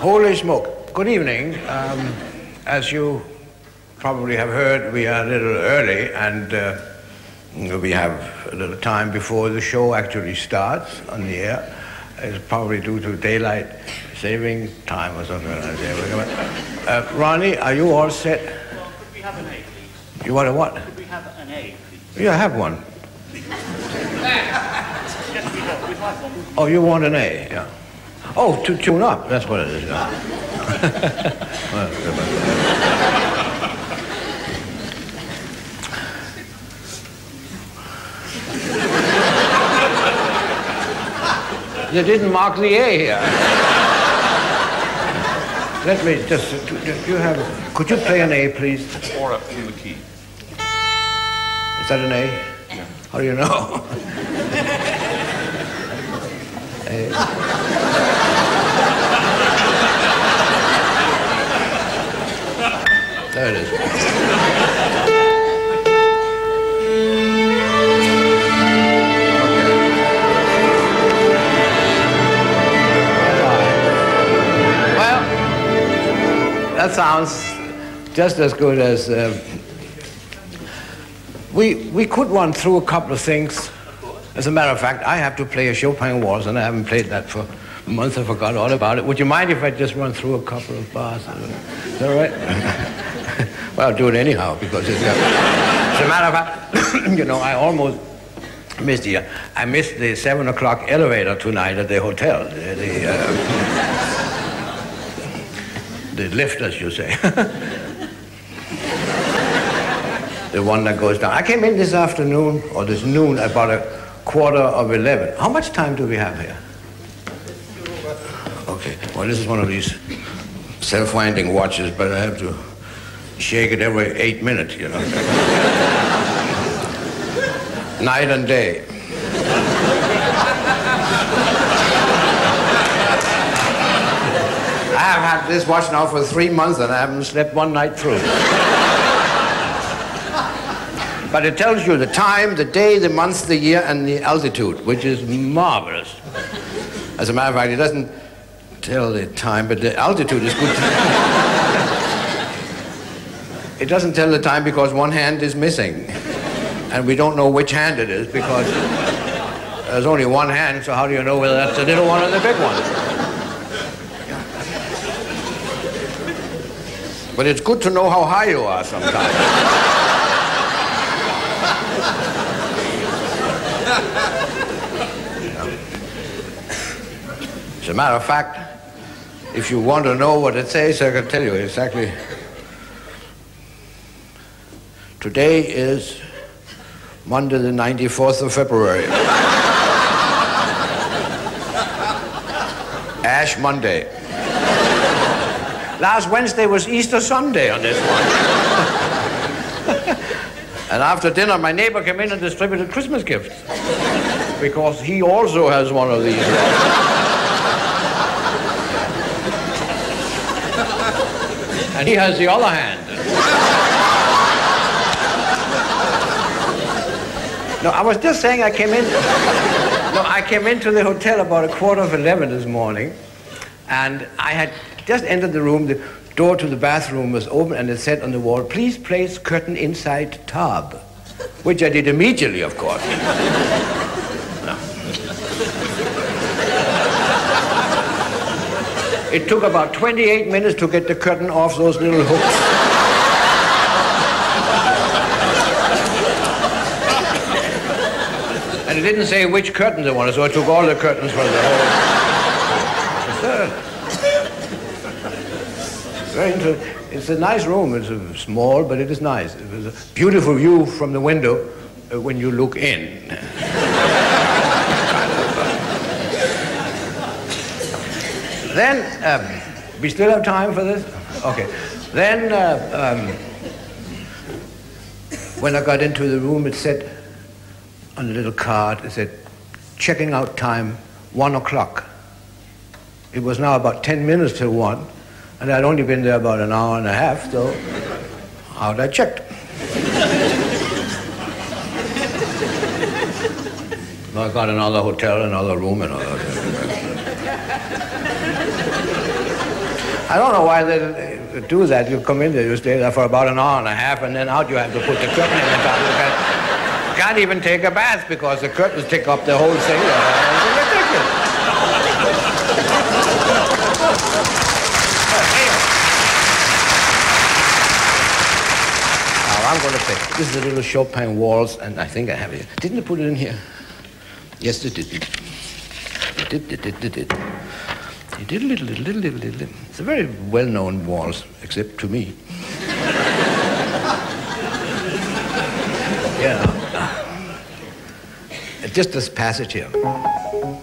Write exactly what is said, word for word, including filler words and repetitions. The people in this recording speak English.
Holy smoke. Good evening. Um, as you probably have heard, we are a little early, and uh, we have a little time before the show actually starts on the air. It's probably due to daylight saving time or something like that. Uh, Ronnie, are you all set? Well, could we have an A, please? You want a what? Could we have an A, please? Yeah, have one. Yes, we have. We'd like one. Oh, you want an A, yeah. Oh, to tune up, that's what it is. Yeah. You didn't mark the A here. Let me just, do, do you have, could you play an A, please? Or up in the key. Is that an A? Yeah. How do you know? A. There it is. Well, that sounds just as good as uh, we we could run through a couple of things. As a matter of fact, I have to play a Chopin waltz, and I haven't played that for a month. I forgot all about it. Would you mind if I just run through a couple of bars? Is that all right? Well, I'll do it anyhow, because it's got... As a matter of fact, you know, I almost missed the... I missed the seven o'clock elevator tonight at the hotel. The, the, uh, the lift, as you say. The one that goes down. I came in this afternoon, or this noon, about a quarter of eleven. How much time do we have here? Okay, well, this is one of these self-winding watches, but I have to shake it every eight minutes, you know. Night and day. I have had this watch now for three months and I haven't slept one night through. But it tells you the time, the day, the month, the year, and the altitude, which is marvelous. As a matter of fact, it doesn't tell the time, but the altitude is good. It doesn't tell the time because one hand is missing. And we don't know which hand it is because there's only one hand, so how do you know whether that's the little one or the big one? But it's good to know how high you are sometimes. As a matter of fact, if you want to know what it says, I can tell you exactly. Today is Monday the ninety-fourth of February. Ash Monday. Last Wednesday was Easter Sunday on this one. And after dinner, my neighbor came in and distributed Christmas gifts. Because he also has one of these. And he has the other hand. No, I was just saying I came in... No, I came into the hotel about a quarter of eleven this morning, and I had just entered the room. The door to the bathroom was open, and it said on the wall, "Please place curtain inside tub," which I did immediately, of course. No. It took about twenty-eight minutes to get the curtain off those little hooks. And it didn't say which curtains it wanted, so I took all the curtains for the whole. Very interesting. It's a nice room. It's a small, but it is nice. It was a beautiful view from the window uh, when you look in. Then, um, we still have time for this? Okay. Then, uh, um, when I got into the room, it said, on a little card, it said, checking out time, one o'clock. It was now about ten minutes till one, and I'd only been there about an hour and a half, so how'd I checked? I got another hotel, another room, another... I don't know why they do that. You come in there, you stay there for about an hour and a half, and then out you have to put the curtain in on top. You can't, can't even take a bath because the curtains take up the whole thing. It's ridiculous. Now I'm going to play. This is a little Chopin waltz, and I think I have it. Didn't I put it in here? Yes, it did. It did, it did, it did. It did, little, little, little, little, little. It's a very well-known waltz, except to me. Yeah. Just this passage here.